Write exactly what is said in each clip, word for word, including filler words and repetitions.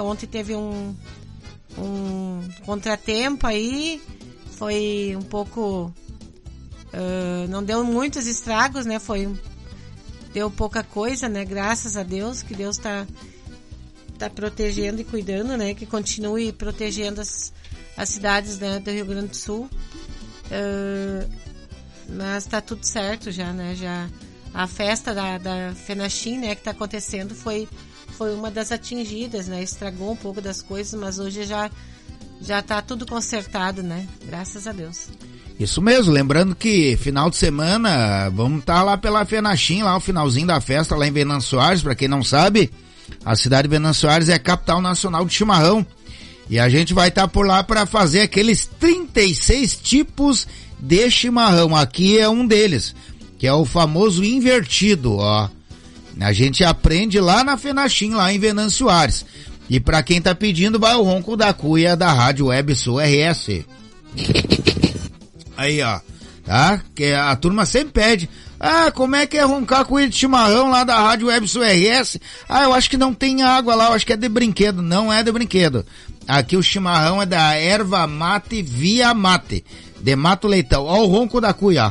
ontem teve um, um contratempo aí, foi um pouco, uh, não deu muitos estragos, né, foi, deu pouca coisa, né, graças a Deus, que Deus tá, tá protegendo e cuidando, né, que continue protegendo as, as cidades, né, do Rio Grande do Sul, uh, mas tá tudo certo já, né, já, a festa da, da FENACHIM, né, que tá acontecendo foi, foi uma das atingidas, né, estragou um pouco das coisas, mas hoje já, já tá tudo consertado, né, graças a Deus. Isso mesmo, lembrando que final de semana vamos estar tá lá pela FENACHIM, lá o finalzinho da festa lá em Venâncio Aires. Para quem não sabe, a cidade de Venâncio Aires é a capital nacional de chimarrão, e a gente vai estar tá por lá para fazer aqueles trinta e seis tipos de chimarrão. Aqui é um deles, que é o famoso invertido, ó. A gente aprende lá na FENACHIM, lá em Venâncio Aires. E para quem tá pedindo, vai o ronco da cuia da Rádio Web Sul R S. Aí, ó, tá? Que a turma sempre pede, ah, como é que é roncar cuia de chimarrão lá da Rádio Web Sul R S? Ah, eu acho que não tem água lá, eu acho que é de brinquedo. Não é de brinquedo. Aqui o chimarrão é da erva mate via mate, de Mato Leitão. Ó o ronco da cuia, ó.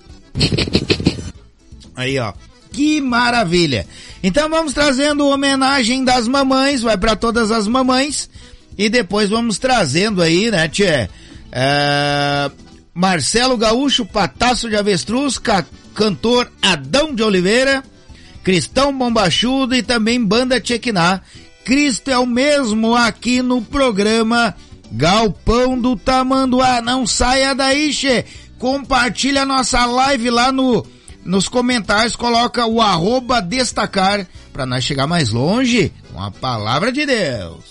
Aí, ó, que maravilha. Então vamos trazendo homenagem das mamães, vai para todas as mamães, e depois vamos trazendo aí, né, tchê, é... Marcelo Gaúcho, Pataço de Avestruz, ca- cantor Adão de Oliveira, Cristão Bombachudo e também Banda Tchequiná. Cristo é o mesmo aqui no programa Galpão do Tamanduá. Não saia daí, che. Compartilha a nossa live lá no, nos comentários, coloca o arroba destacar para nós chegar mais longe com a palavra de Deus.